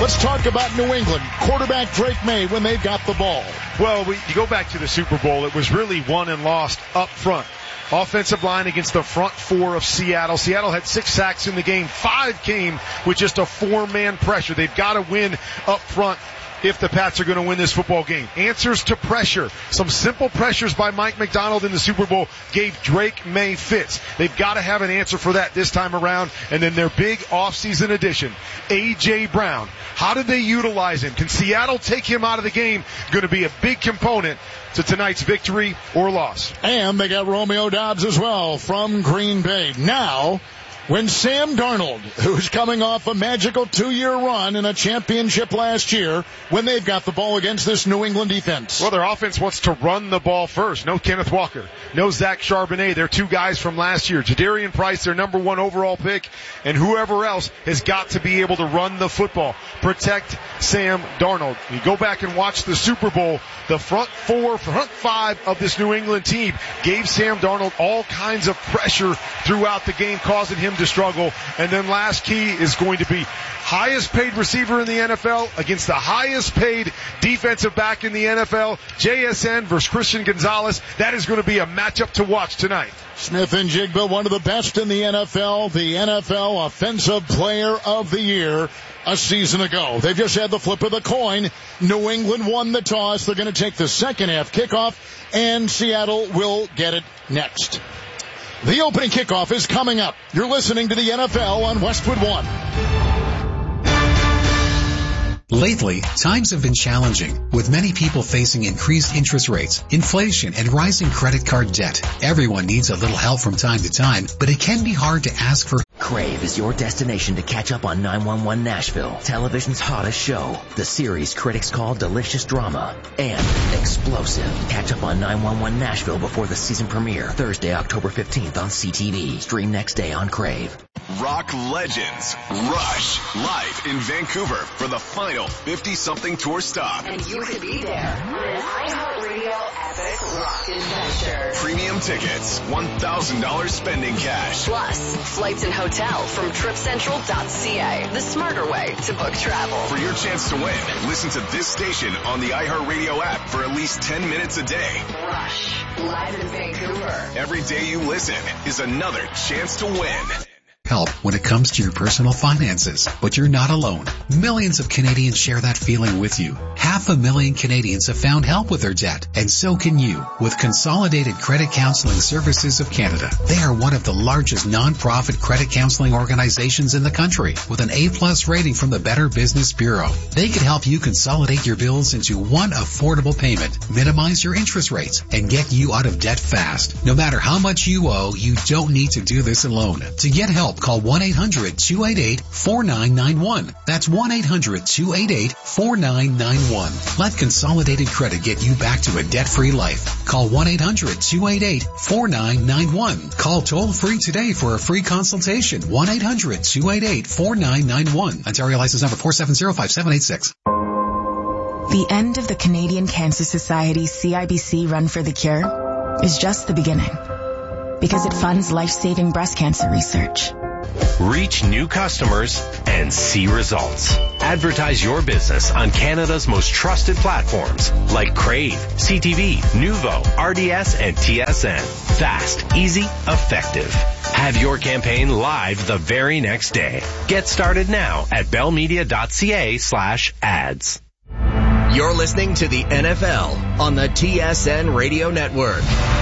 Let's talk about New England. Quarterback Drake May when they've got the ball. Well, you go back to the Super Bowl, it was really won and lost up front. Offensive line against the front four of Seattle. Seattle had 6 sacks in the game. 5 came with just a 4-man pressure. They've got to win up front if the Pats are going to win this football game. Answers to pressure. Some simple pressures by Mike McDonald in the Super Bowl gave Drake May fits. They've got to have an answer for that this time around. And then their big offseason addition, A.J. Brown. How did they utilize him? Can Seattle take him out of the game? Going to be a big component to tonight's victory or loss. And they got Romeo Doubs as well from Green Bay. Now, when Sam Darnold, who's coming off a magical 2-year run in a championship last year, when they've got the ball against this New England defense. Well, their offense wants to run the ball first. No Kenneth Walker. No Zach Charbonnet. They're 2 guys from last year. Jadarian Price, their number 1 overall pick, and whoever else has got to be able to run the football. Protect Sam Darnold. You go back and watch the Super Bowl, the front 5 of this New England team gave Sam Darnold all kinds of pressure throughout the game, causing him to struggle. And then last key is going to be highest paid receiver in the NFL against the highest paid defensive back in the NFL, JSN versus Christian Gonzalez. That is going to be a matchup to watch tonight. Smith-Njigba, one of the best in the NFL, the NFL Offensive Player of the Year a season ago. They've just had the flip of the coin. New England won the toss. They're going to take the second half kickoff, and Seattle will get it next. The opening kickoff is coming up. You're listening to the NFL on Westwood One. Lately, times have been challenging, with many people facing increased interest rates, inflation, and rising credit card debt. Everyone needs a little help from time to time, but it can be hard to ask for. Crave is your destination to catch up on 911 Nashville, television's hottest show. The series critics call delicious drama and explosive. Catch up on 911 Nashville before the season premiere, Thursday, October 15th on CTV. Stream next day on Crave. Rock legends Rush live in Vancouver for the final 50-something tour stop. And you could be there on an iHeartRadio Epic Rock Adventure. Premium tickets, $1,000 spending cash. Plus, flights and hotel from TripCentral.ca. The smarter way to book travel. For your chance to win, listen to this station on the iHeartRadio app for at least 10 minutes a day. Rush, live in Vancouver. Every day you listen is another chance to win. Help when it comes to your personal finances, but you're not alone. Millions of Canadians share that feeling with you. 500,000 Canadians have found help with their debt, and so can you with Consolidated Credit Counseling Services of Canada. They are one of the largest non-profit credit counseling organizations in the country with an A+ rating from the Better Business Bureau. They can help you consolidate your bills into one affordable payment, minimize your interest rates, and get you out of debt fast. No matter how much you owe, you don't need to do this alone. To get help, call 1-800-288-4991. That's 1-800-288-4991. Let Consolidated Credit get you back to a debt-free life. Call 1-800-288-4991. Call toll-free today for a free consultation. 1-800-288-4991. Ontario license number 4705786. The end of the Canadian Cancer Society CIBC Run for the Cure is just the beginning, because it funds life-saving breast cancer research. Reach new customers and see results. Advertise your business on Canada's most trusted platforms like Crave, CTV, Nuvo, RDS, and TSN. Fast, easy, effective. Have your campaign live the very next day. Get started now at bellmedia.ca/ads. You're listening to the NFL on the TSN Radio Network.